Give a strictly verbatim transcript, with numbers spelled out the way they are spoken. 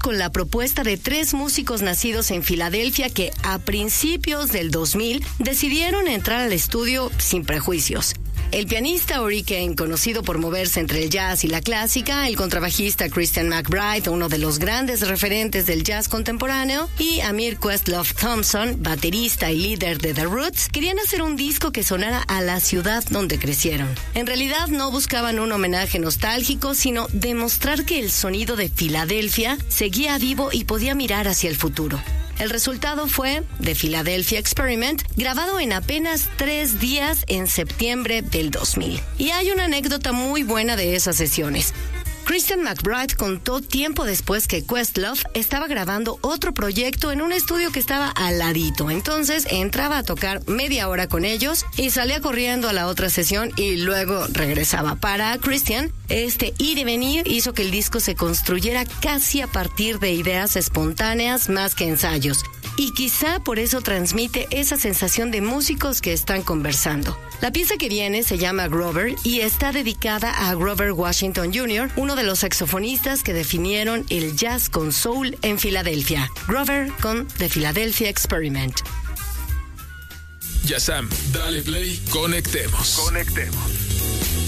con la propuesta de tres músicos nacidos en Filadelfia que a principios del dos mil decidieron entrar al estudio sin prejuicios. El pianista Ori Kane, conocido por moverse entre el jazz y la clásica, el contrabajista Christian McBride, uno de los grandes referentes del jazz contemporáneo, y Amir Questlove Thompson, baterista y líder de The Roots, querían hacer un disco que sonara a la ciudad donde crecieron. En realidad no buscaban un homenaje nostálgico, sino demostrar que el sonido de Filadelfia seguía vivo y podía mirar hacia el futuro. El resultado fue The Philadelphia Experiment, grabado en apenas tres días en septiembre del dos mil. Y hay una anécdota muy buena de esas sesiones. Christian McBride contó tiempo después que Questlove estaba grabando otro proyecto en un estudio que estaba al ladito. Entonces entraba a tocar media hora con ellos y salía corriendo a la otra sesión y luego regresaba. Para Christian, este ir y venir hizo que el disco se construyera casi a partir de ideas espontáneas más que ensayos. Y quizá por eso transmite esa sensación de músicos que están conversando. La pieza que viene se llama Grover y está dedicada a Grover Washington junior, uno de los saxofonistas que definieron el jazz con soul en Filadelfia. Grover con The Philadelphia Experiment. Yazam, dale play, conectemos. Conectemos.